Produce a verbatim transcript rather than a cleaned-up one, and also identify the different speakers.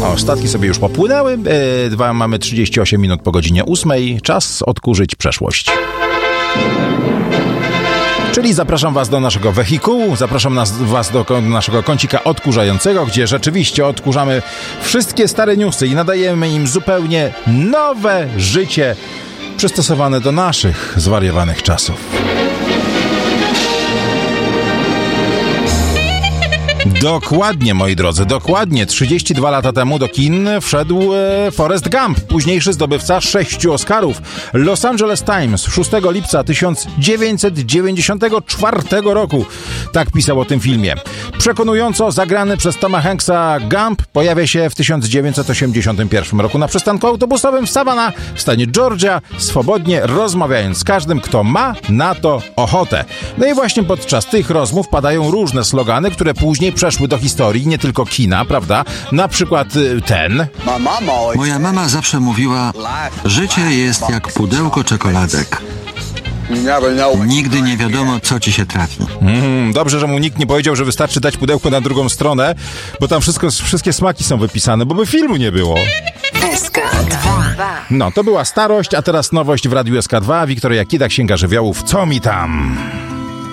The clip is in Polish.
Speaker 1: No, statki sobie już popłynęły. E, dwa, mamy trzydzieści osiem minut po godzinie ósmej. Czas odkurzyć przeszłość. Czyli zapraszam was do naszego wehikułu, zapraszam nas, was do naszego kącika odkurzającego, gdzie rzeczywiście odkurzamy wszystkie stare newsy i nadajemy im zupełnie nowe życie przystosowane do naszych zwariowanych czasów. Dokładnie, moi drodzy, dokładnie. trzydzieści dwa lata temu do kin wszedł e, Forrest Gump, późniejszy zdobywca sześciu Oscarów. Los Angeles Times szóstego lipca tysiąc dziewięćset dziewięćdziesiątego czwartego roku tak pisał o tym filmie. Przekonująco zagrany przez Toma Hanksa Gump pojawia się w tysiąc dziewięćset osiemdziesiątym pierwszym roku na przystanku autobusowym w Savannah w stanie Georgia, swobodnie rozmawiając z każdym, kto ma na to ochotę. No i właśnie podczas tych rozmów padają różne slogany, które później przeszły do historii, nie tylko kina, prawda? Na przykład ten.
Speaker 2: Moja mama zawsze mówiła, życie jest jak pudełko czekoladek. Nigdy nie wiadomo, co ci się trafi.
Speaker 1: Mm, dobrze, że mu nikt nie powiedział, że wystarczy dać pudełko na drugą stronę, bo tam wszystko, wszystkie smaki są wypisane, bo by filmu nie było.
Speaker 3: S K dwa.
Speaker 1: No, to była starość, a teraz nowość w Radiu S K dwa. Wiktoria Kida, Księga Żywiołów. Co mi tam?